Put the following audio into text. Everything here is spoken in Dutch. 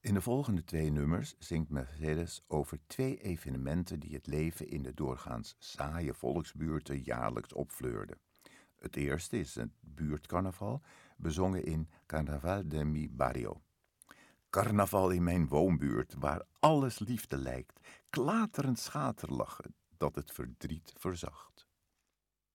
In de volgende 2 nummers zingt Mercedes over 2 evenementen die het leven in de doorgaans saaie volksbuurten jaarlijks opfleurden. Het eerste is het buurtcarnaval, bezongen in Carnaval de mi barrio. Carnaval in mijn woonbuurt, waar alles liefde lijkt, klaterend schaterlachen dat het verdriet verzacht.